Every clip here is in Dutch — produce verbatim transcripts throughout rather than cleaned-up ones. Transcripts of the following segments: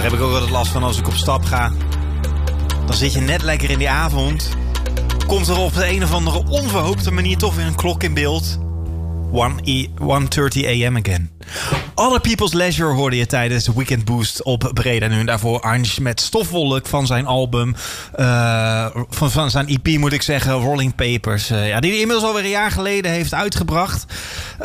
daar heb ik ook altijd last van als ik op stap ga. Dan zit je net lekker in die avond. Komt er op de een of andere onverhoopte manier toch weer een klok in beeld. one thirty a m again. Other People's Leisure hoorde je tijdens de Weekend Boost op Breda nu. En daarvoor Ange met Stofwolk van zijn album. Uh, van, van zijn E P moet ik zeggen. Rolling Papers. Uh, ja, die hij inmiddels alweer een jaar geleden heeft uitgebracht. Uh,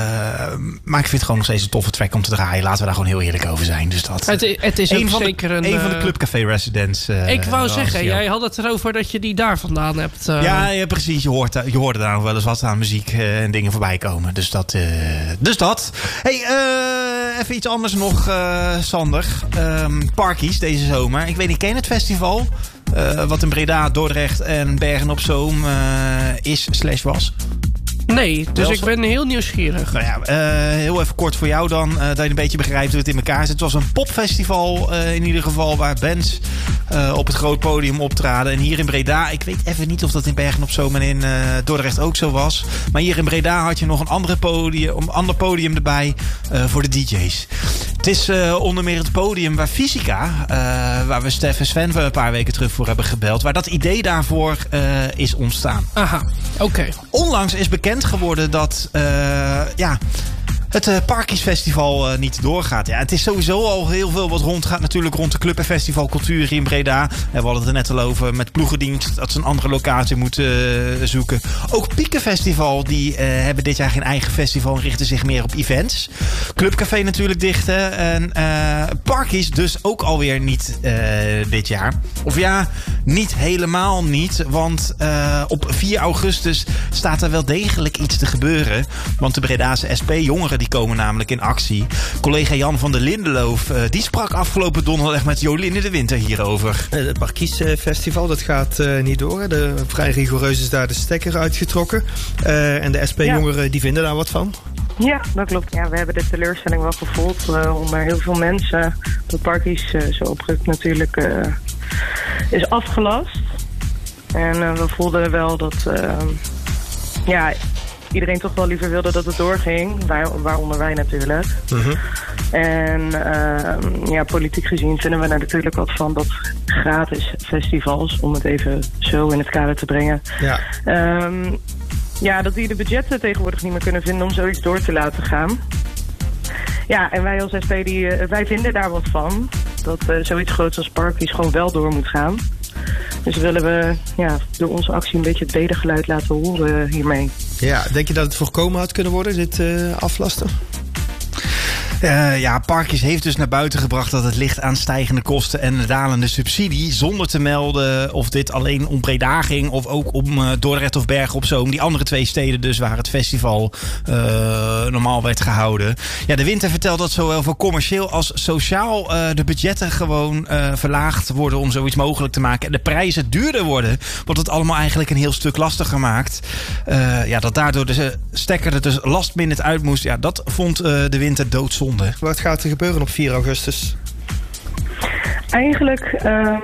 maar ik vind het gewoon nog steeds een toffe track om te draaien. Laten we daar gewoon heel eerlijk over zijn. Dus dat, het, het is een van zeker de, een... Een van de Clubcafé residents. Uh, ik wou was, zeggen, ja. jij had het erover dat je die daar vandaan hebt. Uh... Ja, ja, precies. Je, hoort, je hoorde daar nog wel eens wat aan muziek uh, en dingen voorbij komen. Dus dat. Uh, dus dat. Hey, uh, even iets anders nog, uh, Sander. Um, Parkies deze zomer. Ik weet niet, ken je het festival? Uh, wat in Breda, Dordrecht en Bergen op Zoom uh, is slash was? Nee, dus ik ben heel nieuwsgierig. Nou ja, uh, heel even kort voor jou dan. Uh, dat je een beetje begrijpt hoe het in elkaar zit. Het was een popfestival uh, in ieder geval. Waar bands uh, op het groot podium optraden. En hier in Breda, ik weet even niet of dat in Bergen op Zoom en in uh, Dordrecht ook zo was. Maar hier in Breda had je nog een andere podium, een ander podium erbij uh, voor de D J's. Het is uh, onder meer het podium waar Fysica, uh, waar we Stef en Sven een paar weken terug voor hebben gebeld. Waar dat idee daarvoor uh, is ontstaan. Aha, oké. Okay. Onlangs is bekend geworden dat uh, ja, het uh, Parkies Festival uh, niet doorgaat. Ja, het is sowieso al heel veel wat rondgaat natuurlijk rond de club en festivalcultuur in Breda. We hadden het er net al over met ploegendienst dat ze een andere locatie moeten uh, zoeken. Ook Piekenfestival, die uh, hebben dit jaar geen eigen festival en richten zich meer op events. Clubcafé natuurlijk dicht, hè. En uh, Parkies dus ook alweer niet uh, dit jaar. Of ja, niet helemaal niet. Want uh, op vier augustus staat er wel degelijk iets te gebeuren. Want de Bredaanse S P jongeren die komen namelijk in actie. Collega Jan van der Lindeloof, uh, die sprak afgelopen donderdag met Jolien de Winter hierover. Het Parkies Festival, dat gaat uh, niet door. De, vrij rigoureus is daar de stekker uitgetrokken. Uh, en de S P-jongeren ja. die vinden daar wat van. Ja, dat klopt. Ja, we hebben de teleurstelling wel gevoeld uh, onder heel veel mensen. De Parkies uh, zo abrupt natuurlijk uh, is afgelast. En uh, we voelden wel dat uh, ja, iedereen toch wel liever wilde dat het doorging. Waar, waaronder wij natuurlijk. Uh-huh. En uh, ja, politiek gezien vinden we daar natuurlijk wat van dat gratis festivals, om het even zo in het kader te brengen. Ja. Um, Ja, dat die de budgetten tegenwoordig niet meer kunnen vinden om zoiets door te laten gaan. Ja, en wij als S P, die, uh, wij vinden daar wat van. Dat uh, zoiets groots als Parkies gewoon wel door moet gaan. Dus willen we ja, door onze actie een beetje het wedergeluid laten horen hiermee. Ja, denk je dat het voorkomen had kunnen worden, dit uh, aflasten? Uh, ja, Parkies heeft dus naar buiten gebracht dat het ligt aan stijgende kosten en dalende subsidie. Zonder te melden of dit alleen om Breda ging of ook om uh, Dordrecht of Bergen op Zoom. Die andere twee steden dus waar het festival uh, normaal werd gehouden. Ja, de Winter vertelt dat zowel voor commercieel als sociaal uh, de budgetten gewoon uh, verlaagd worden om zoiets mogelijk te maken. En de prijzen duurder worden, wat het allemaal eigenlijk een heel stuk lastiger maakt. Uh, ja, dat daardoor de stekker er dus last minute uit moest. Ja, dat vond uh, de Winter doodzonde. Wat gaat er gebeuren op vier augustus? Eigenlijk um,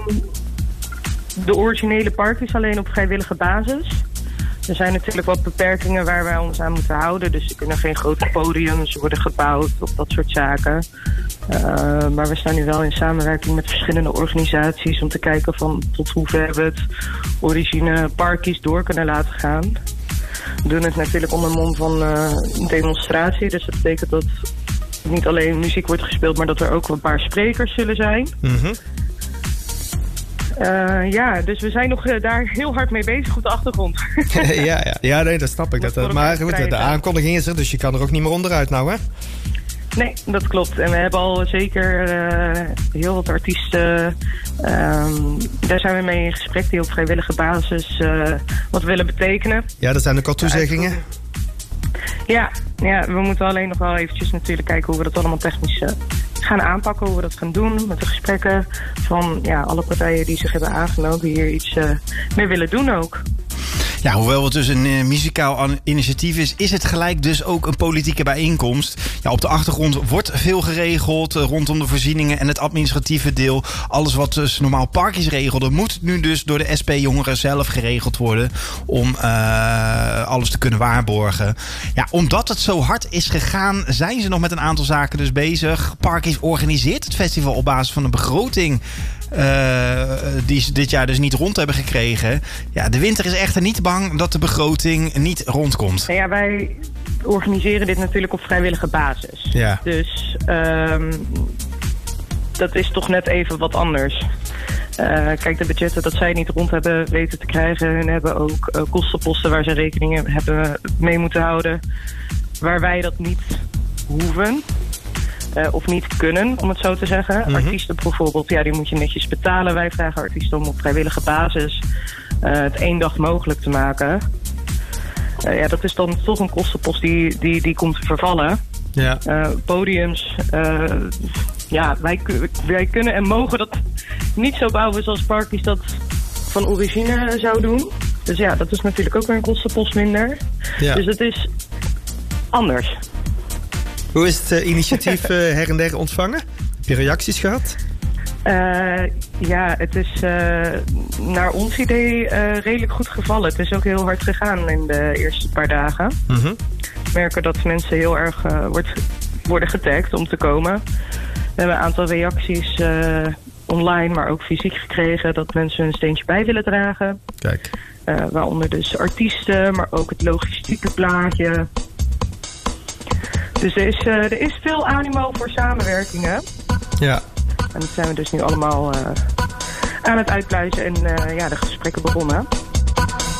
de originele Parkies alleen op vrijwillige basis. Er zijn natuurlijk wat beperkingen waar wij ons aan moeten houden. Dus er kunnen geen grote podiums worden gebouwd of dat soort zaken. Uh, maar we staan nu wel in samenwerking met verschillende organisaties om te kijken van tot hoe ver we het origine Parkies door kunnen laten gaan. We doen het natuurlijk onder mom van uh, demonstratie. Dus dat betekent dat niet alleen muziek wordt gespeeld, maar dat er ook een paar sprekers zullen zijn. Mm-hmm. Uh, ja, dus we zijn nog uh, daar heel hard mee bezig op de achtergrond. ja, ja. ja, nee, dat snap ik. Dat, dat, maar goed, de aankondiging is er, dus je kan er ook niet meer onderuit nou, hè? Nee, dat klopt. En we hebben al zeker uh, heel wat artiesten. Uh, daar zijn we mee in gesprek die op vrijwillige basis uh, wat willen betekenen. Ja, dat zijn ook al toezeggingen. Ja, ja, we moeten alleen nog wel eventjes natuurlijk kijken hoe we dat allemaal technisch uh, gaan aanpakken. Hoe we dat gaan doen met de gesprekken van ja, alle partijen die zich hebben aangemeld. Die hier iets uh, mee willen doen ook. Ja, hoewel het dus een uh, muzikaal initiatief is, is het gelijk dus ook een politieke bijeenkomst. Ja, op de achtergrond wordt veel geregeld uh, rondom de voorzieningen en het administratieve deel. Alles wat dus normaal Parkies regelde, moet nu dus door de S P-jongeren zelf geregeld worden om uh, alles te kunnen waarborgen. Ja, omdat het zo hard is gegaan, zijn ze nog met een aantal zaken dus bezig. Parkies organiseert het festival op basis van een begroting Uh, die ze dit jaar dus niet rond hebben gekregen. Ja, de winter is echter niet bang dat de begroting niet rondkomt. Nou ja, wij organiseren dit natuurlijk op vrijwillige basis. Ja. Dus um, dat is toch net even wat anders. Uh, kijk, de budgetten dat zij niet rond hebben weten te krijgen en hebben ook uh, kostenposten waar ze rekening hebben mee moeten houden. Waar wij dat niet hoeven. Uh, of niet kunnen, om het zo te zeggen. Mm-hmm. Artiesten bijvoorbeeld, ja, die moet je netjes betalen. Wij vragen artiesten om op vrijwillige basis uh, het één dag mogelijk te maken. Uh, ja, dat is dan toch een kostenpost die, die, die komt te vervallen. Ja. Uh, podiums, uh, ja, wij, wij kunnen en mogen dat niet zo bouwen zoals Parkies dat van origine zou doen. Dus ja, dat is natuurlijk ook weer een kostenpost minder. Ja. Dus het is anders. Hoe is het uh, initiatief uh, her en der ontvangen? Heb je reacties gehad? Uh, ja, het is uh, naar ons idee uh, redelijk goed gevallen. Het is ook heel hard gegaan in de eerste paar dagen. Mm-hmm. We merken dat mensen heel erg uh, wordt, worden getagd om te komen. We hebben een aantal reacties uh, online, maar ook fysiek gekregen dat mensen een steentje bij willen dragen. Kijk. Uh, waaronder dus artiesten, maar ook het logistieke plaatje. Dus er is, uh, er is veel animo voor samenwerkingen. Ja. En dat zijn we dus nu allemaal uh, aan het uitpluizen en uh, ja, de gesprekken begonnen.